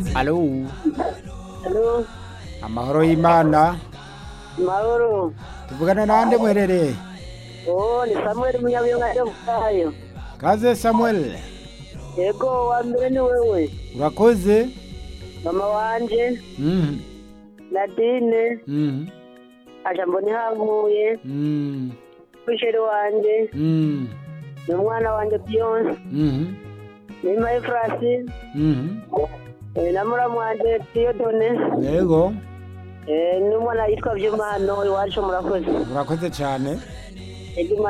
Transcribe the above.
Alo, Halo, amahoro y'Imana. mahoro. Tuvugana nande mwerere? Oh, ni Samuel Munyabiyonga yo mutayo. Kaze Samuel. Yego, wa mbere ni wewe. Urakoze? Mama wanje, Mhm. Nadine, Mhm. aja mboni hankuye. Mhm. Musheri wanje, Mhm. n'umwana wanje Beyonce, Mhm. ni Marie Francine, Mhm. na muramu wanje Theodone, Yego. n'umwana yitwa Vyumano iwacu murakoze. Urakoze cyane. Ego